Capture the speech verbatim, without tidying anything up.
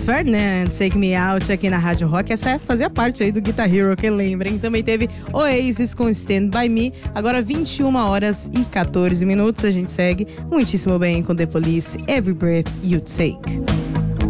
Franz Ferdinand, Take Me Out, aqui na Rádio Rock. Essa fazia parte aí do Guitar Hero, que lembrem. Também teve Oasis com Stand By Me. Agora vinte e uma horas e quatorze minutos. A gente segue muitíssimo bem com The Police, Every Breath You Take.